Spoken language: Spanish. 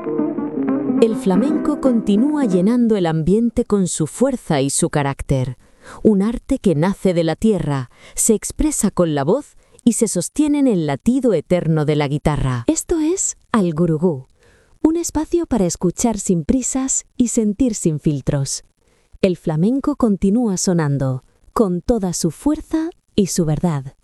El flamenco continúa llenando el ambiente con su fuerza y su carácter. Un arte que nace de la tierra, se expresa con la voz y se sostiene en el latido eterno de la guitarra. Esto es Al Gurugú, un espacio para escuchar sin prisas y sentir sin filtros. El flamenco continúa sonando, con toda su fuerza y su verdad.